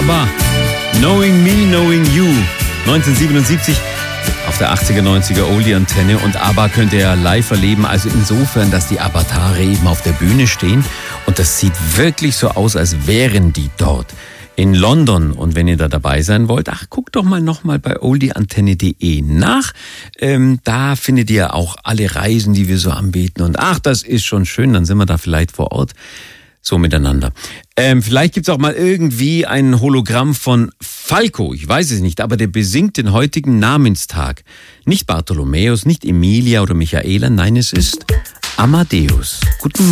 ABBA. Knowing Me, Knowing You. 1977 auf der 80er, 90er Oldie-Antenne. Und ABBA könnt ihr ja live erleben. Also insofern, dass die Avatare eben auf der Bühne stehen. Und das sieht wirklich so aus, als wären die dort in London. Und wenn ihr da dabei sein wollt, guckt doch mal nochmal bei oldieantenne.de nach. Da findet ihr auch alle Reisen, die wir so anbieten. Und das ist schon schön, dann sind wir da vielleicht vor Ort so miteinander. Vielleicht gibt's auch mal irgendwie ein Hologramm von Falco, ich weiß es nicht, aber der besingt den heutigen Namenstag. Nicht Bartholomäus, nicht Emilia oder Michaela, nein, es ist Amadeus. Guten Morgen.